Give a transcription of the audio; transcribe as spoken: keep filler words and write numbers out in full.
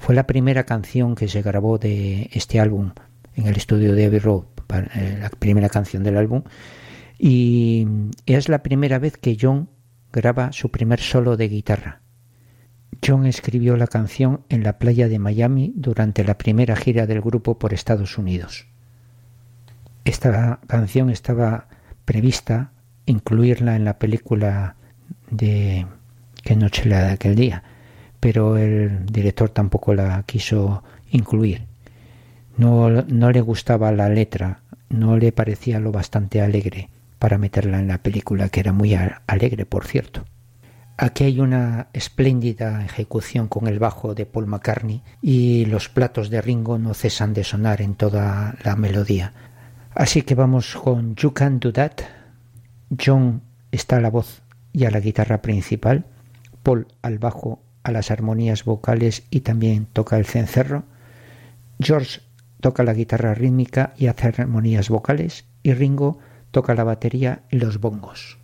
Fue la primera canción que se grabó de este álbum en el estudio de Abbey Road, la primera canción del álbum, y es la primera vez que John graba su primer solo de guitarra. John escribió la canción en la playa de Miami durante la primera gira del grupo por Estados Unidos. Esta canción estaba prevista incluirla en la película de Qué noche la de aquel día, pero el director tampoco la quiso incluir. No, no le gustaba la letra, no le parecía lo bastante alegre para meterla en la película, que era muy alegre, por cierto. Aquí hay una espléndida ejecución con el bajo de Paul McCartney y los platos de Ringo no cesan de sonar en toda la melodía. Así que vamos con You Can Do That. John está a la voz y a la guitarra principal, Paul al bajo, a las armonías vocales y también toca el cencerro. George toca la guitarra rítmica y hace armonías vocales, y Ringo toca la batería y los bongos.